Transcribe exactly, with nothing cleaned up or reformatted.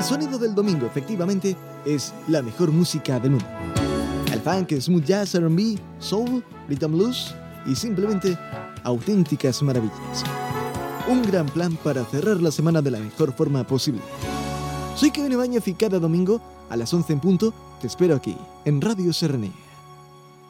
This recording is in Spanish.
El sonido del domingo, efectivamente, es la mejor música del mundo. El funk, smooth jazz, R and B, soul, rhythm blues y simplemente auténticas maravillas. Un gran plan para cerrar la semana de la mejor forma posible. Soy Kevin Ibáñez y cada domingo a las once en punto te espero aquí en Radio Serranía.